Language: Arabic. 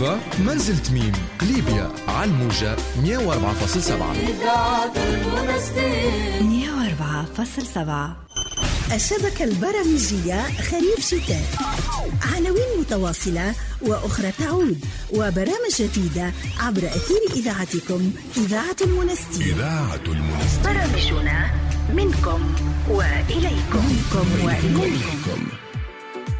قريبة منزل تميم ليبيا على الموجة 104.7. 104.7. الشبكة البرامجية خريف شتاء، عناوين متواصلة وأخرى تعود، وبرامج جديدة عبر أثير إذاعتكم إذاعة المنستير. برامجنا منكم وإليكم.